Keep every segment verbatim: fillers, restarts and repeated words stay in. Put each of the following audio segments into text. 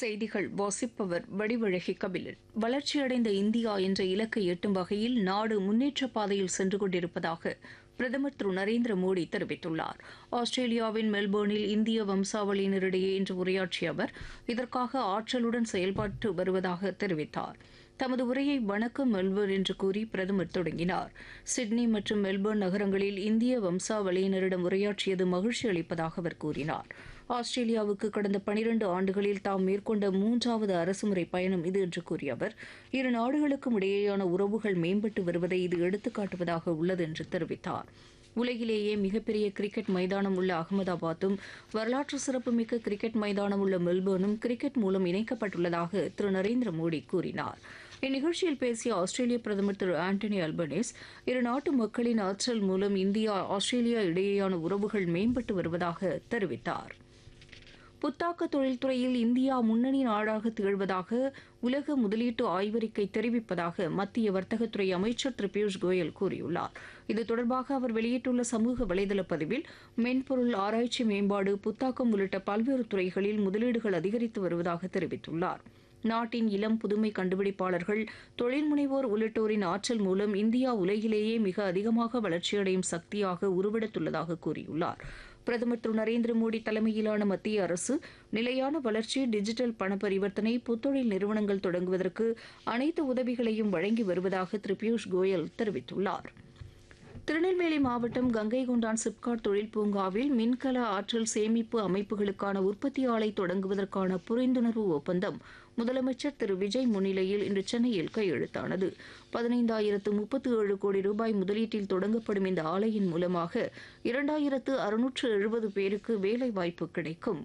செய்திகள் வாசிப்பவர் வடிவழகி கபிலன். வளர்ச்சியடைந்த இந்தியா என்ற இலக்கை எட்டும் வகையில் நாடு முன்னேற்ற பாதையில் சென்று கொண்டிருப்பதாக பிரதமர் திரு நரேந்திர மோடி தெரிவித்துள்ளார். ஆஸ்திரேலியாவின் மெல்போர்னில் இந்திய வம்சாவளியினரிடையே இன்று உரையாற்றிய அவர் இதற்காக ஆற்றலுடன் செயல்பட்டு வருவதாக தெரிவித்தார். தமது உரையை வணக்கம் மெல்போர்ன் என்று கூறி பிரதமர் தொடங்கினார். சிட்னி மற்றும் மெல்போர்ன் நகரங்களில் இந்திய வம்சாவளியினரிடம் உரையாற்றியது மகிழ்ச்சி அளிப்பதாக அவர் கூறினார். ஆஸ்திரேலியாவுக்கு கடந்த பனிரண்டு ஆண்டுகளில் தாம் மேற்கொண்ட மூன்றாவது அரசுமுறை பயணம் இது என்று கூறிய அவர் இரு நாடுகளுக்கும் இடையேயான உறவுகள் மேம்பட்டு வருவதை இது எடுத்துக்காட்டுவதாக உள்ளது என்று தெரிவித்தார். உலகிலேயே மிகப்பெரிய கிரிக்கெட் மைதானம் உள்ள அகமதாபாத்தும் வரலாற்று சிறப்புமிக்க கிரிக்கெட் மைதானம் உள்ள மெல்போர்னும் கிரிக்கெட் மூலம் இணைக்கப்பட்டுள்ளதாக திரு நரேந்திர மோடி கூறினார். இந்நிகழ்ச்சியில் பேசிய ஆஸ்திரேலிய பிரதமர் திரு ஆண்டனி அல்பனீஸ் இரு நாட்டு மக்களின் ஆற்றல் மூலம் இந்தியா ஆஸ்திரேலியா இடையேயான உறவுகள் மேம்பட்டு வருவதாக தெரிவித்தார். புத்தாக்க தொழில்துறையில் இந்தியா முன்னணி நாடாக திகழ்வதாக உலக முதலீட்டு ஆய்வறிக்கை தெரிவிப்பதாக மத்திய வர்த்தகத்துறை அமைச்சர் திரு பியூஷ் கோயல் கூறியுள்ளார். இது தொடர்பாக அவர் வெளியிட்டுள்ள சமூக வலைதள பதிவில் மென்பொருள் ஆராய்ச்சி மேம்பாடு, புத்தாக்கம் உள்ளிட்ட பல்வேறு துறைகளில் முதலீடுகள் அதிகரித்து வருவதாக தெரிவித்துள்ளார். நாட்டின் இளம் புதுமை கண்டுபிடிப்பாளர்கள், தொழில் முனைவோர் உள்ளிட்டோரின் ஆற்றல் மூலம் இந்தியா உலகிலேயே மிக அதிகமாக வளர்ச்சியடையும் சக்தியாக உருவெடுத்துள்ளதாக கூறியுள்ளார். பிரதமர் திரு நரேந்திர மோடி தலைமையிலான மத்திய அரசு நிலையான வளர்ச்சி, டிஜிட்டல் பண பரிவர்த்தனை, புத்தொழில் நிறுவனங்கள் தொடங்குவதற்கு அனைத்து உதவிகளையும் வழங்கி வருவதாக திரு பியூஷ் கோயல் தெரிவித்துள்ளார். திருநெல்வேலி மாவட்டம் கங்கை கொண்டான் சிப்காட் தொழில் பூங்காவில் மின்கல ஆற்றல் சேமிப்பு அமைப்புகளுக்கான உற்பத்தி ஆலை தொடங்குவதற்கான புரிந்துணர்வு ஒப்பந்தம் முதலமைச்சர் திரு விஜய் முன்னிலையில் இன்று சென்னையில் கையெழுத்தானது. பதினைந்தாயிரத்து முப்பத்து ஏழு கோடி ரூபாய் முதலீட்டில் தொடங்கப்படும் இந்த ஆலையின் மூலமாக இரண்டாயிரத்து அறுநூற்று எழுபது பேருக்கு வேலைவாய்ப்பு கிடைக்கும்.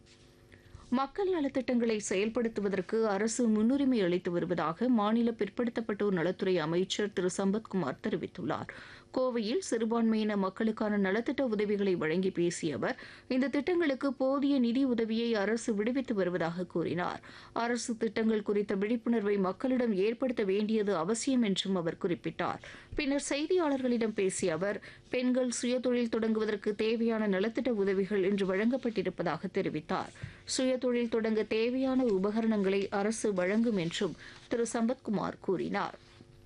மக்கள் நலத்திட்டங்களை செயல்படுத்துவதற்கு அரசு முன்னுரிமை அளித்து வருவதாக மாநில பிற்படுத்தப்பட்டோர் நலத்துறை அமைச்சர் திரு சம்பத்குமார் தெரிவித்துள்ளார். கோவையில் சிறுபான்மையின மக்களுக்கான நலத்திட்ட உதவிகளை வழங்கி பேசிய அவர் இந்த திட்டங்களுக்கு போதிய நிதி உதவியை அரசு விடுவித்து வருவதாக கூறினார். அரசு திட்டங்கள் குறித்த விழிப்புணர்வை மக்களிடம் ஏற்படுத்த வேண்டியது அவசியம் என்றும் அவர் குறிப்பிட்டார். பின்னர் செய்தியாளர்களிடம் பேசிய அவர் பெண்கள் சுயதொழில் தொடங்குவதற்கு தேவையான நலத்திட்ட உதவிகள் இன்று வழங்கப்பட்டிருப்பதாக தெரிவித்தார். சுயதொழில் தொடங்க தேவையான உபகரணங்களை அரசு வழங்கும் என்றும் திரு சம்பத்குமார் கூறினார்.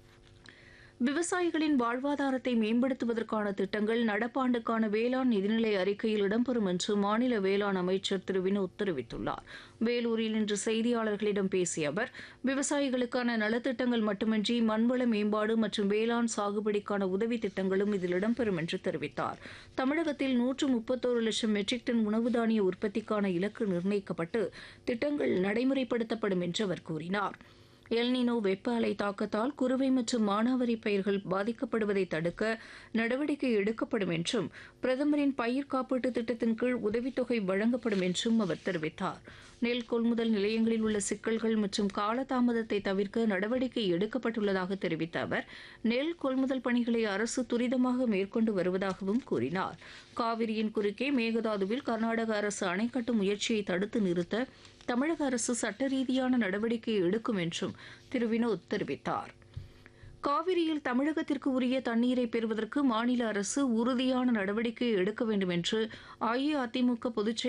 விவசாயிகளின் வாழ்வாதாரத்தை மேம்படுத்துவதற்கான திட்டங்கள் நடப்பாண்டுக்கான வேளாண் நிதிநிலை அறிக்கையில் இடம்பெறும் என்று மாநில வேளாண் அமைச்சர் திரு வினோத் தெரிவித்துள்ளார். வேலூரில் இன்று செய்தியாளர்களிடம் பேசிய அவர் விவசாயிகளுக்கான நலத்திட்டங்கள் மட்டுமின்றி மண்வள மேம்பாடு மற்றும் வேளாண் சாகுபடிக்கான உதவி திட்டங்களும் இதில் இடம்பெறும் என்று தெரிவித்தார். தமிழகத்தில் நூற்று முப்பத்தோரு லட்சம் மெட்ரிக் டன் உணவு தானிய உற்பத்திக்கான இலக்கு நிர்ணயிக்கப்பட்டு திட்டங்கள் நடைமுறைப்படுத்தப்படும் என்று அவர் கூறினார். எல்னினோ வெப்ப அலை தாக்கத்தால் குறுவை மற்றும் மானாவாரி பயிர்கள் பாதிக்கப்படுவதை தடுக்க நடவடிக்கை எடுக்கப்படும் என்றும் பிரதமரின் பயிர் காப்பீட்டு திட்டத்தின் கீழ் உதவித்தொகை வழங்கப்படும் என்றும் அவர் தெரிவித்தார். நெல் கொள்முதல் நிலையங்களில் உள்ள சிக்கல்கள் மற்றும் காலதாமதத்தை தவிர்க்க நடவடிக்கை எடுக்கப்பட்டுள்ளதாக தெரிவித்த அவர் நெல் கொள்முதல் பணிகளை அரசு துரிதமாக மேற்கொண்டு வருவதாகவும் கூறினார். காவிரியின் குறுக்கே மேகதாதுவில் கர்நாடக அரசு அணை கட்டும் முயற்சியை தடுத்து நிறுத்த தமிழக அரசு சட்ட ரீதியான நடவடிக்கை எடுக்கும் என்றும் திரு வினோத் தெரிவித்தார். காவிரியில் தமிழகத்திற்கு உரிய தண்ணீரை பெறுவதற்கு மாநில அரசு உறுதியான நடவடிக்கை எடுக்க வேண்டும் என்று அஇஅதிமுக பொதுச்